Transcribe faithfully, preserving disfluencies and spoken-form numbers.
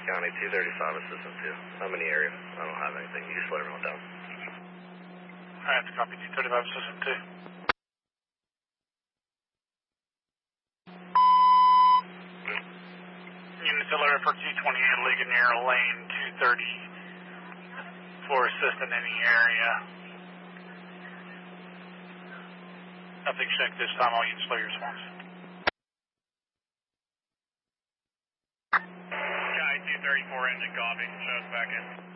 County two thirty-five, assistant two. I'm in the area. I don't have anything. You just let everyone down. Alright, copy two thirty-five, assistant two. Units alert for two twenty-eight Ligonier Lane two thirty for assistant in the area. Nothing check this time, all units slow your response. Sky two thirty-four engine copy, show us back in.